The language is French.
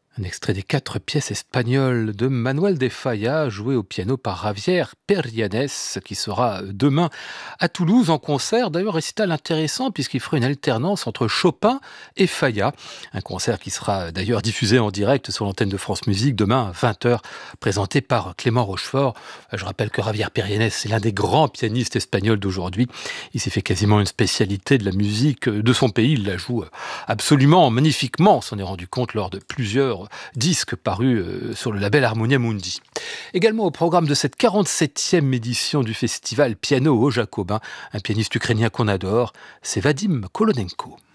Un extrait des 4 pièces espagnoles de Manuel de Falla, joué au piano par Javier Perianes, qui sera demain à Toulouse en concert. D'ailleurs, récital intéressant puisqu'il fera une alternance entre Chopin et Falla. Un concert qui sera d'ailleurs diffusé en direct sur l'antenne de France Musique demain à 20h, présenté par Clément Rochefort. Je rappelle que Javier Perianes est l'un des grands pianistes espagnols d'aujourd'hui. Il s'est fait quasiment une spécialité de la musique de son pays. Il la joue absolument magnifiquement. On s'en est rendu compte lors de plusieurs disques parus sur le label Harmonia Mundi. Également au programme de cette 47e édition du festival Piano au Jacobin, un pianiste ukrainien qu'on adore, c'est Vadim Kolonenko.